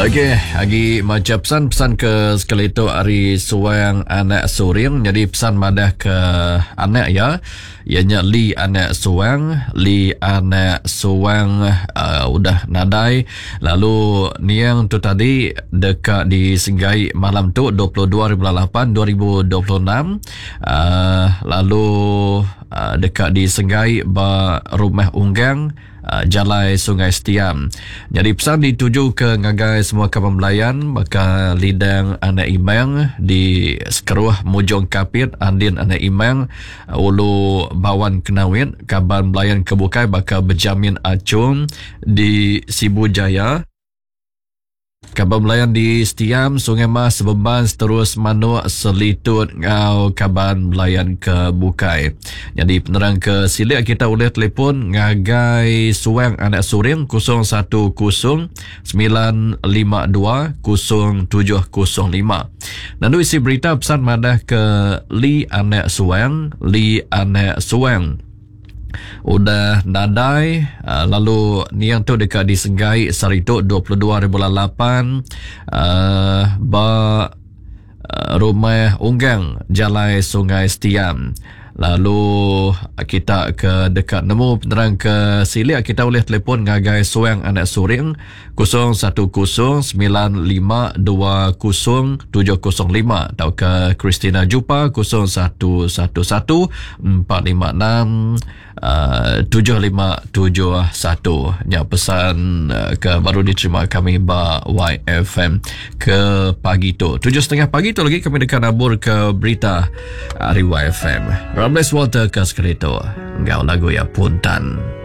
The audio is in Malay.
Okey, lagi macam pesan ke sekali tu hari suang anak suring. Jadi pesan madah ke anak ya. Ianya Li anak suang, udah nadai. Lalu niang tu tadi dekat di Senggai malam tu 22/8/2026. Lalu dekat di Senggai rumah Unggang, Jalai Sungai Setiam. Jadi pesan dituju ke ngagai semua kawan melayan, maka lidang anak imang di Sekeruah Mujong Kapit, Andin anak imang ulu bawan kenawin kaban melayan kebukai bakal berjamin acung di Sibu Jaya. Kabar melayan di Setiam, Sungai Mas, Beban, terus Manuk, Selitut, ngau kaban melayan ke Bukai. Jadi penerang ke Silik kita boleh telefon ngagai suang anak suring 0109520705. Nanti isi berita pesan madah ke Li anak suang, udah nadai. Lalu niang tu dekat di Senggai Sarituk 22/8 rumah Unggang Jalai Sungai Setiam. Lalu kita ke dekat nemu penerang ke Silik kita boleh telefon ngagai suang anak suring 0109520705 atau ke Christina Jupa 01111571. Nya pesan ke baru diterima kami YFM ke pagi tu 7.30 pagi tu lagi kami dekat nabur ke berita hari YFM. Rambles Walter ke skrito ngau lagu ya puntan.